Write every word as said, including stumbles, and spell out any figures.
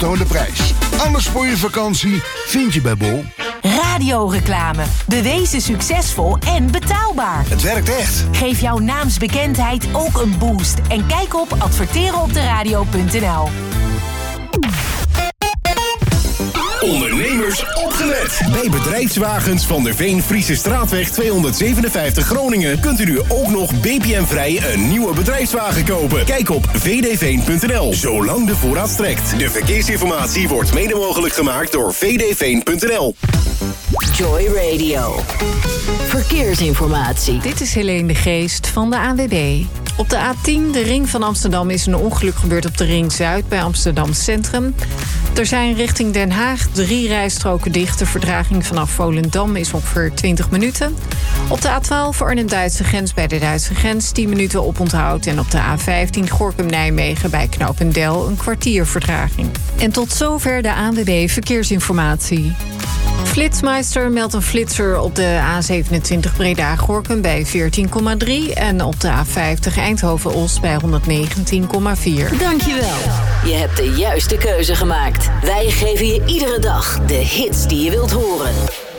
toon de prijs. Alles voor je vakantie vind je bij Bol. Radioreclame. Bewezen succesvol en betaalbaar. Het werkt echt. Geef jouw naamsbekendheid ook een boost. En kijk op adverteren op de radio punt n l. Ondernemers opgelet! Bij Bedrijfswagens van der Veen Friese Straatweg tweehonderdzevenenvijftig Groningen kunt u nu ook nog B P M-vrij een nieuwe bedrijfswagen kopen. Kijk op v d veen punt n l, zolang de voorraad strekt. De verkeersinformatie wordt mede mogelijk gemaakt door v d veen punt n l. Joy Radio. Verkeersinformatie. Dit is Helene de Geest van de A N W B. Op de A tien, de ring van Amsterdam, is een ongeluk gebeurd op de ring Zuid bij Amsterdam Centrum. Er zijn richting Den Haag drie rijstroken dicht. De vertraging vanaf Volendam is ongeveer twintig minuten. Op de A twaalf Arnhem-Duitse grens bij de Duitse grens tien minuten oponthoud. En op de A vijftien Gorinchem-Nijmegen bij Knopendel een kwartier vertraging. En tot zover de A N W B Verkeersinformatie. Flitsmeister meldt een flitser op de A zevenentwintig Breda-Gorinchem bij veertien komma drie... en op de A vijftig Eindhoven-Os bij honderdnegentien komma vier. Dankjewel. Je hebt de juiste keuze gemaakt. Wij geven je iedere dag de hits die je wilt horen.